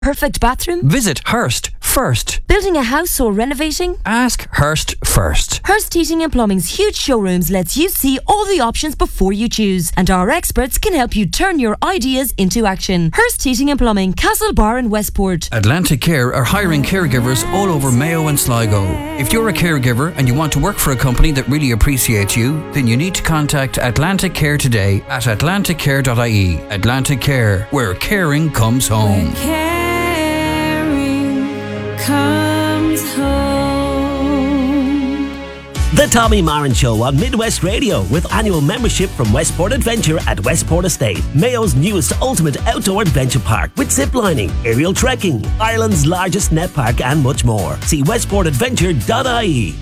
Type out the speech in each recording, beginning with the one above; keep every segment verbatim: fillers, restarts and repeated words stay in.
Perfect bathroom? Visit Hearst first. Building a house or renovating? Ask Hearst first. Hearst Heating and Plumbing's huge showrooms lets you see all the options before you choose, and our experts can help you turn your ideas into action. Hearst Heating and Plumbing, Castlebar and Westport. Atlantic Care are hiring caregivers all over Mayo and Sligo. If you're a caregiver and you want to work for a company that really appreciates you, then you need to contact Atlantic Care today at atlantic care dot I E. Atlantic Care, where caring comes home. Comes home. The Tommy Marin Show on Midwest Radio, with annual membership from Westport Adventure at Westport Estate, Mayo's newest ultimate outdoor adventure park, with ziplining, aerial trekking, Ireland's largest net park, and much more. See westport adventure dot I E.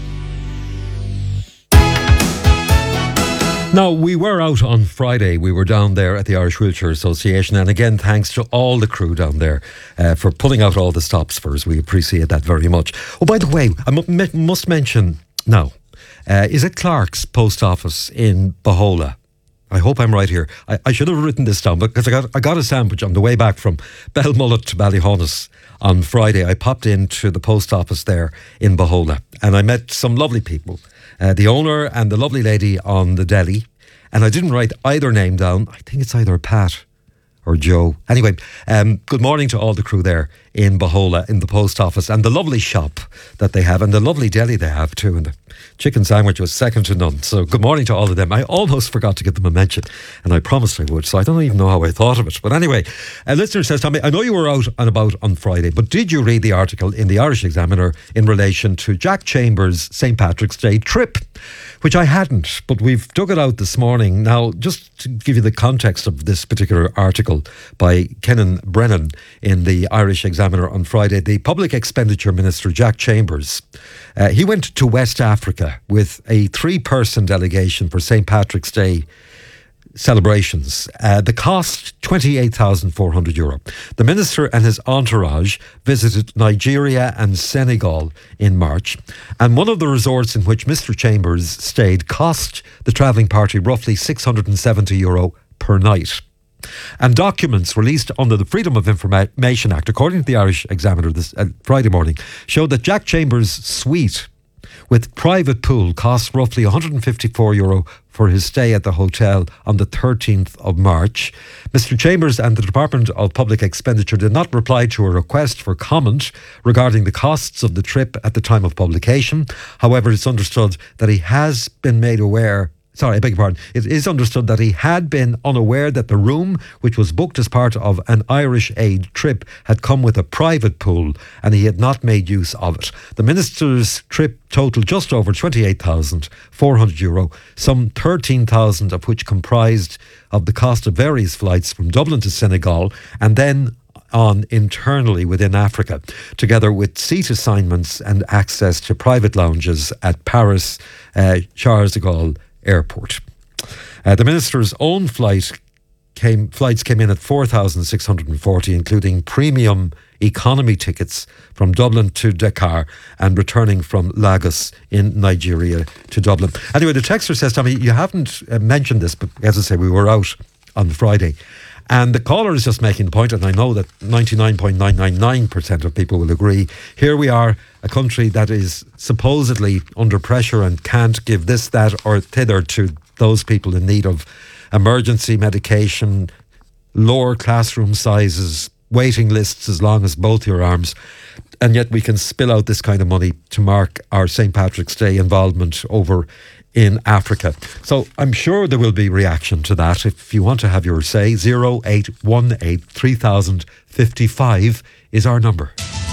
Now, we were out on Friday. We were down there at the Irish Wheelchair Association, and again, thanks to all the crew down there uh, for pulling out all the stops for us. We appreciate that very much. Oh, by the way, I m- must mention now, uh, is it Clark's Post Office in Bohola? I hope I'm right here. I, I should have written this down because I got I got a sandwich on the way back from Belmullet to Ballyhonus on Friday. I popped into the post office there in Bohola, and I met some lovely people. Uh, the owner and the lovely lady on the deli. And I didn't write either name down. I think it's either Pat or Joe. Anyway, um, good morning to all the crew there in Bohola in the post office, and the lovely shop that they have, and the lovely deli they have too. And the chicken sandwich was second to none. So good morning to all of them. I almost forgot to give them a mention, and I promised I would, so I don't even know how I thought of it. But anyway, a listener says, Tommy, I know you were out and about on Friday, but did you read the article in the Irish Examiner in relation to Jack Chambers' Saint Patrick's Day trip? Which I hadn't, but we've dug it out this morning. Now, just to give you the context of this particular article by Kenan Brennan in the Irish Examiner on Friday, the Public Expenditure Minister, Jack Chambers, uh, he went to West Africa with a three-person delegation for Saint Patrick's Day celebrations. Uh, the cost, twenty-eight thousand four hundred euro. The minister and his entourage visited Nigeria and Senegal in March, and one of the resorts in which Mister Chambers stayed cost the travelling party roughly six hundred seventy euro per night. And documents released under the Freedom of Information Act, according to the Irish Examiner this uh, Friday morning, showed that Jack Chambers' suite with private pool cost roughly one hundred fifty-four euro for his stay at the hotel on the thirteenth of March. Mister Chambers and the Department of Public Expenditure did not reply to a request for comment regarding the costs of the trip at the time of publication. However, it's understood that he has been made aware Sorry, I beg your pardon. It is understood that he had been unaware that the room, which was booked as part of an Irish Aid trip, had come with a private pool, and he had not made use of it. The minister's trip totaled just over twenty-eight thousand four hundred euro, some thirteen thousand of which comprised of the cost of various flights from Dublin to Senegal, and then on internally within Africa, together with seat assignments and access to private lounges at Paris, uh, Charles de Gaulle Airport. Uh, the minister's own flight came flights came in at four thousand six hundred forty, including premium economy tickets from Dublin to Dakar and returning from Lagos in Nigeria to Dublin. Anyway, the texter says, Tommy, you haven't uh, mentioned this, but as I say, we were out on Friday. And the caller is just making the point, and I know that ninety-nine point nine nine nine percent of people will agree. Here we are, a country that is supposedly under pressure and can't give this, that or thither to those people in need of emergency medication, lower classroom sizes, waiting lists as long as both your arms. And yet we can spill out this kind of money to mark our Saint Patrick's Day involvement over in Africa. So I'm sure there will be reaction to that. If you want to have your say, zero eight one eight three thousand fifty-five is our number.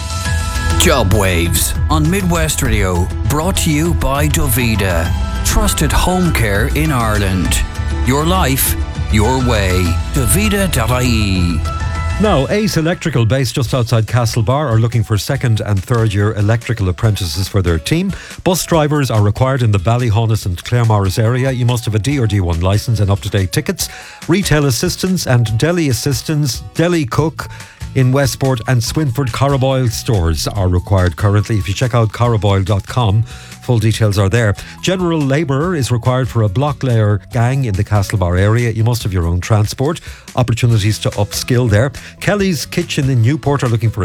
Job Waves on Midwest Radio, brought to you by Dovida, trusted home care in Ireland. Your life, your way. Dovida dot I E. Now, Ace Electrical, based just outside Castlebar, are looking for second and third year electrical apprentices for their team. Bus drivers are required in the Ballyhonus and Claremorris area. You must have a D or D one licence and up-to-date tickets. Retail assistants and deli assistants, deli cook, in Westport, and Swinford Carraboyle stores are required currently. If you check out carraboyle dot com, full details are there. General labourer is required for a block layer gang in the Castlebar area. You must have your own transport. Opportunities to upskill there. Kelly's Kitchen in Newport are looking for